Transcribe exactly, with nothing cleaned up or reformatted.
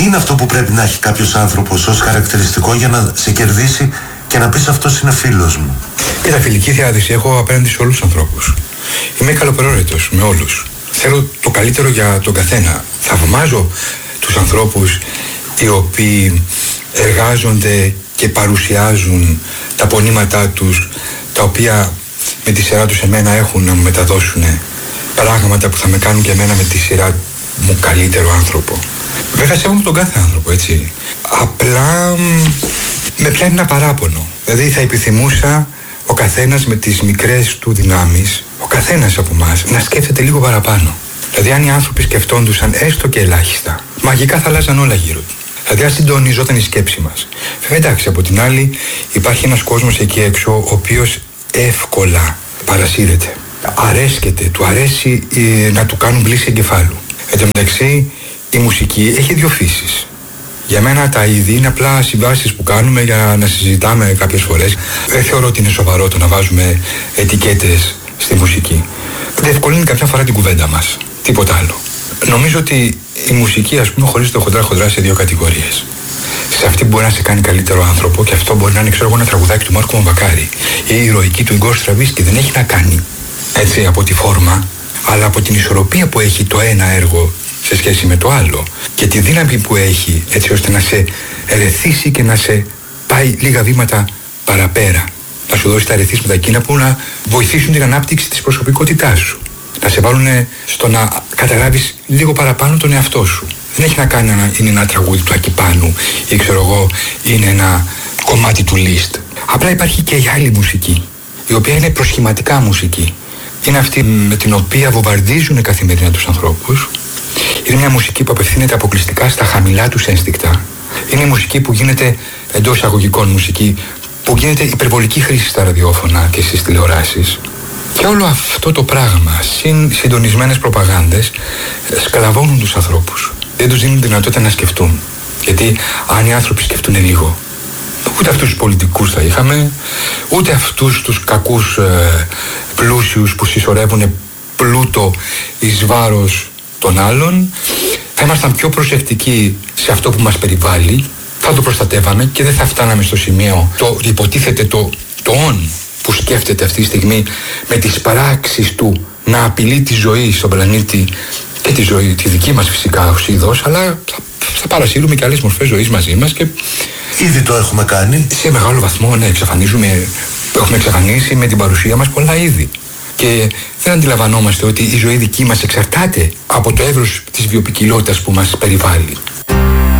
Τι είναι αυτό που πρέπει να έχει κάποιος άνθρωπος ως χαρακτηριστικό για να σε κερδίσει και να πεις αυτός είναι φίλος μου? Κοίτα, φιλική διάθεση έχω απέναντι σε όλους τους ανθρώπους. Είμαι καλοπερόρετος με όλους. Θέλω το καλύτερο για τον καθένα. Θαυμάζω τους ανθρώπους οι οποίοι εργάζονται και παρουσιάζουν τα πονήματά τους, τα οποία με τη σειρά τους εμένα έχουν να μου μεταδώσουν πράγματα που θα με κάνουν και εμένα με τη σειρά μου καλύτερο άνθρωπο. Βέβαια σέβομαι τον κάθε άνθρωπο, έτσι. Απλά με πιάνει ένα παράπονο. Δηλαδή θα επιθυμούσα ο καθένας με τις μικρές του δυνάμεις, ο καθένας από εμάς, να σκέφτεται λίγο παραπάνω. Δηλαδή αν οι άνθρωποι σκεφτόντουσαν έστω και ελάχιστα, μαγικά θα αλλάζαν όλα γύρω τους. Δηλαδή αν συντονιζόταν η σκέψη μας. Βέβαια εντάξει, από την άλλη υπάρχει ένας κόσμος εκεί έξω ο οποίος εύκολα παρασύρεται. Αρέσκεται, του αρέσει ε, να του κάνουν πλήση εγκεφάλου. Εν τω μεταξύ η μουσική έχει δύο φύσεις. Για μένα τα είδη είναι απλά συμβάσεις που κάνουμε για να συζητάμε κάποιες φορές. Δεν θεωρώ ότι είναι σοβαρό το να βάζουμε ετικέτες στη μουσική. Διευκολύνει κάποια φορά την κουβέντα μας. Τίποτα άλλο. Νομίζω ότι η μουσική, ας πούμε, χωρίζεται χοντρά-χοντρά σε δύο κατηγορίες. Σε αυτή που μπορεί να σε κάνει καλύτερο άνθρωπο, και αυτό μπορεί να είναι, ξέρω εγώ, ένα τραγουδάκι του Μάρκου Μαμπακάρη ή η ηρωική του Ιγκόρ Στραβίνσκι. Δεν έχει να κάνει έτσι από τη φόρμα, αλλά από την ισορροπία που έχει το ένα έργο σε σχέση με το άλλο και τη δύναμη που έχει, έτσι ώστε να σε ερεθίσει και να σε πάει λίγα βήματα παραπέρα. Να σου δώσει τα ερεθίσματα εκείνα που να βοηθήσουν την ανάπτυξη της προσωπικότητάς σου. Να σε βάλουν στο να καταλάβεις λίγο παραπάνω τον εαυτό σου. Δεν έχει να κάνει να είναι ένα τραγούδι του Ακιπάνου ή ξέρω εγώ είναι ένα κομμάτι του Λίστ. Απλά υπάρχει και η άλλη μουσική, η οποία είναι προσχηματικά μουσική. Είναι αυτή με την οποία βομβαρδίζουν καθημερινά τους ανθρώπους. Είναι μια μουσική που απευθύνεται αποκλειστικά στα χαμηλά τους ένστικτα. Είναι η μουσική που γίνεται, εντός εισαγωγικών μουσική, που γίνεται υπερβολική χρήση στα ραδιόφωνα και στις τηλεοράσεις. Και όλο αυτό το πράγμα, συν συντονισμένες προπαγάνδες, σκλαβώνουν τους ανθρώπους. Δεν τους δίνουν δυνατότητα να σκεφτούν. Γιατί αν οι άνθρωποι σκεφτούν λίγο, ούτε αυτούς τους πολιτικούς θα είχαμε, ούτε αυτούς τους κακούς ε, πλούσιους που συσσωρεύουν πλούτο εις βάρος των άλλων, θα ήμασταν πιο προσεκτικοί σε αυτό που μας περιβάλλει, θα το προστατεύαμε και δεν θα φτάναμε στο σημείο το υποτίθεται το, το «ον» που σκέφτεται αυτή τη στιγμή με τις πράξεις του να απειλεί τη ζωή στον πλανήτη και τη ζωή, τη δική μας φυσικά ως είδος, αλλά θα, θα παρασύρουμε και άλλες μορφές ζωής μαζί μας και ήδη το έχουμε κάνει. Σε μεγάλο βαθμό, ναι, εξαφανίζουμε, έχουμε εξαφανίσει με την παρουσία μας πολλά είδη. Και δεν αντιλαμβανόμαστε ότι η ζωή δική μας εξαρτάται από το εύρος της βιοποικιλότητας που μας περιβάλλει.